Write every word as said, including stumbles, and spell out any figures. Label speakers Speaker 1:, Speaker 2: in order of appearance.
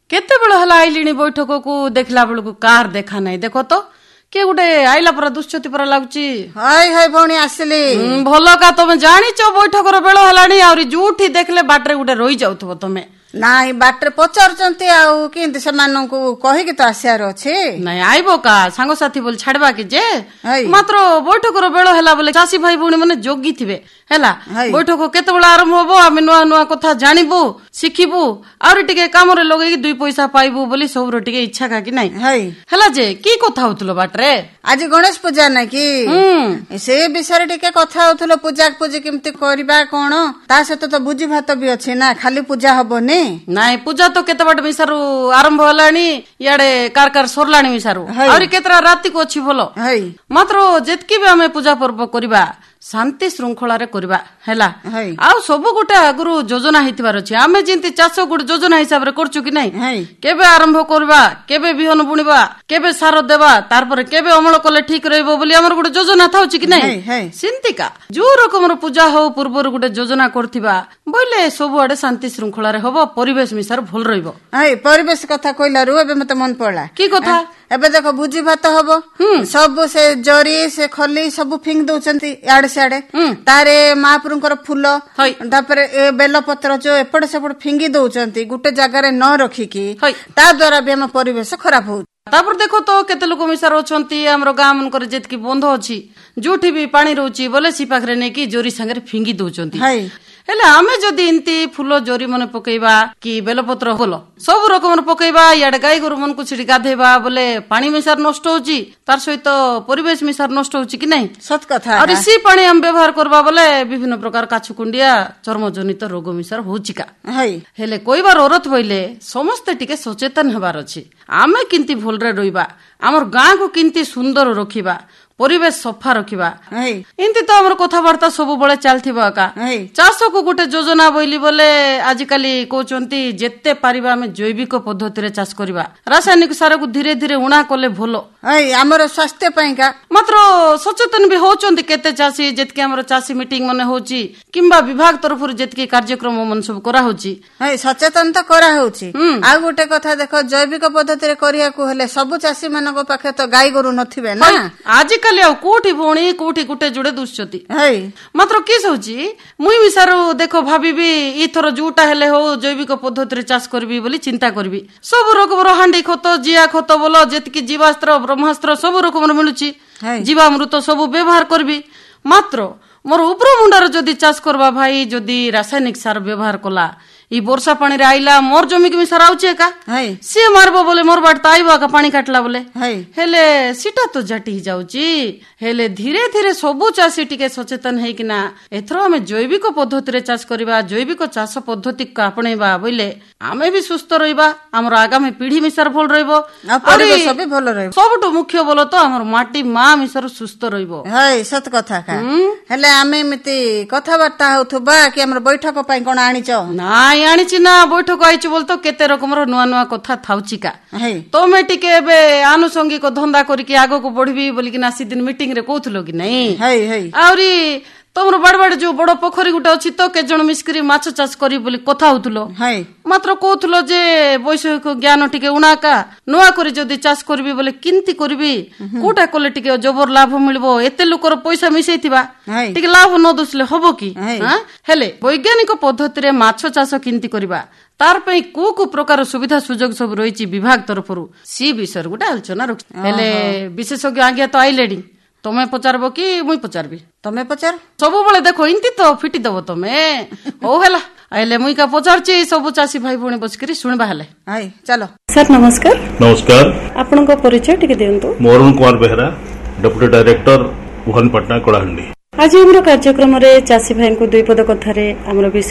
Speaker 1: केते बेल हला आइलिणी बैठक को देखला बेल को कार देखा नहीं देखो तो के गुटे आइला परा दुश्चती परा लागुची
Speaker 2: हाय हाय भौणी आसिली
Speaker 1: भल का तमे जानिच बैठक रो बेल हलाणी आउरी जूठी देखले बाटरे गुटे रही जाउथबो तमे
Speaker 2: नाई बाटरे पचारुचंती आउ किंति सेमानंकु कहि तो आसियार अछि
Speaker 1: नहीं आइबो का सांग साथी बोल छाड़बा कि जे मात्र बैठक रो बेल हला बोले चासी भाई भौणी माने जोगी थिबे हैला बैठक केते बेला आरंभ होबो आमे नुआ नुआ कथा जानिबो सिखिबो आउरी टिके काम रे लगेगी दुई पैसा पाइबो बोली सब रो टिके इच्छा का कि नहीं हैला जे की कथा होतलो बाटरे
Speaker 2: आज गणेश पूजा नै कि से विषय टिके कथा होतलो पूजा पूजी केमती करबा कोन ता सहित तो बुझी भात भी अछि ना खाली पूजा हबोनी
Speaker 1: नाई पूजा तो केते बाट मिसारु आरंभ हलानी याडे कार कार सरलानी मिसारु आउरी केतरा राती को अछि भलो मात्र जेतकी भी हमें पूजा पर्व करबा शांति श्रृंखला रे करबा हैला आ सब गोटे आगुरु योजना हितबार अछि आमे जिंती चाष गुड योजना हिसाब रे करछु कि नहीं केबे आरंभ करबा केबे बिहन बुणीबा केबे सार देबा तार पर केबे अमल कले ठीक रहइबो बोली हमर गुड योजना थाउछि कि नहीं सिंतिका जो रकम रो पूजा हो पूर्व रो गुड योजना करथिबा बोले सब आडे शांति श्रृंखला रे होबो परिवेश मिसार भल रहइबो हाय
Speaker 2: परिवेश कथा कहला रु एबे मते मन पड़ला
Speaker 1: की कथा
Speaker 2: एबे देखो बुझी भात हबो सब से जरी से खली सब फिंग दउचंती याडे साडे तारे महापुरुंकर फूल तापरे ए बेल पत्र जो एपड़ सेपड़ फिंगी दउचंती गुटे जगह रे न रखी की ता द्वारा भी हम परिवेश खराब हो
Speaker 1: तापर देखो तो केते लोक मिसार अछंती हमरो गाम मन करे जेतकी बंध अछि जोठी भी पानी रहउची बोले सी पाखरे ने की जोरी संगे फिंगी दउचंती हेले आमे जदी इंती फूल जोरी मने पकेइबा कि बेलपत्र होलो सब रकम पकेइबा याडे गाय गोरु मन को छिड़ी गाधेबा बोले पानी मिसार नष्ट होची तार सहित परिवेश मिसार नष्ट होची कि नहीं
Speaker 2: सत कथा
Speaker 1: और इसी पानी हम व्यवहार करबा बोले विभिन्न प्रकार काछु कुंडिया चर्म जनित रोग मिसार होची का हेले कोइबार औरत बइले समस्त टिके सचेतन हेबार अछि आमे किंती भलरे रहिबा हमर गां को किंती सुंदर रखिबा परिवेश सफा रखिबा इनती तो हमर कथाबार्ता सब बळे चलथिबा का चाष को गोटे योजना बोली बोले आजिकाली कहउचंती जेते पारिबा हम जैविक पद्धति रे चाष करबा रासायनिक सार को धीरे धीरे उणा कले भलो
Speaker 2: हमर स्वास्थ्य पई का
Speaker 1: मात्र सचेतन भी होचंती केते चासी जेतके हमर चासी मीटिंग मने होची किंबा विभाग तरफ जेतके कार्यक्रम मन सब करा होची
Speaker 2: सचेतन तो करा होची आ गोटे कथा देखो जैविक पद्धति रे करिया को हेले सब चासी मानक पाखे तो गाय गोरु नथिबे ना
Speaker 1: आज कोठी भौणी कोठी गुटे जुड़े दुश्चती मात्र किस होची मुई मिसारो देखो भाबीबी इथर जूटा हेले हो जैविक पद्धति रे चाष करबी बोली चिंता करबी सब रकम रो हांडी खत जिया खत बोलो जेतकी जीवास्त्र ब्रह्मास्त्र सब रकम रो मिलुची जीवामृत सब व्यवहार करबी मात्र मोर ऊपर मुंडार जदी चाष करबा भाई जदी रासायनिक सार व्यवहार कला ई वर्षा पानी रे आइला मोर जमी के मिसार आउचे का से मारबो बोले मोर बाट आइबा का पानी काटला बोले हेले सीटा तो जटी जाउची हेले धीरे धीरे सबु चासी टिके सचेतन है कि ना एथरो हमें जैविक पद्धति रे चाष करबा जैविक चाष पद्धति का अपनेबा बोले आमे भी सुस्थ रहइबा हमर आगामी पीढ़ी मिसार भल रहइबो
Speaker 2: परिवेश भी भल रहइबो
Speaker 1: सबटो मुख्य बोलो तो हमर माटी मां मिसार सुस्थ रहइबो
Speaker 2: हाय सत कथा का हेले आमे मिति कथा बार्ता होथबा कि हमर बैठक पई कोन आनिचो
Speaker 1: नाइ आनिछि ना बैठक आइछु बोल तो केते रकम रो नुआ नुआ कथा थाउची का तोमे टिके एबे आनुषंगिक धंदा करी कि आगो को बढ़बी बोली कि नासी दिन मीटिंग रे कहथलो कि नहीं
Speaker 2: हाय हाय
Speaker 1: आउरी तमरो बड़ बड़ जो बड़ पोखरी गुटे अछि तो के जण मिस्करी माछ चाष करी बोली कथा होतलो मात्र कहथलो जे वैषयिक ज्ञान टिके उणाका नुआ करी जदी चाष करबी बोले किंती करबी कोटा कले टिके जबर लाभ मिलबो एते लोकर पैसा मिसैथिबा टिके लाभ न दोसले होबो कि हां हेले वैज्ञानिक पद्धति रे माछ चाष किंती करबा तार पई को को प्रकार सुविधा सुयोग सब रहिछि विभाग तरफरु सी विषय गुटे आलोचना रख हेले विशेषज्ञ आज्ञा तो आइलेडी तमे पचारबो कि मुई पचारबी
Speaker 2: तमे पचार
Speaker 1: सब बळे देखो इंती तो फिटी दबो तमे ओ हेला आइले मुई का पचारची सब चासी भाई भणी बसकरी सुनबा हेले
Speaker 2: हाय चलो
Speaker 3: सर नमस्कार
Speaker 4: नमस्कार
Speaker 3: आपन को परिचय टिके देंतु
Speaker 4: मोरन कुमार बेहरा डेप्यूटी डायरेक्टर भुवनपटना कोलाहंडी
Speaker 3: आज हमरो कार्यक्रम रे चासी भाई को दुई पद कथा रे हमरो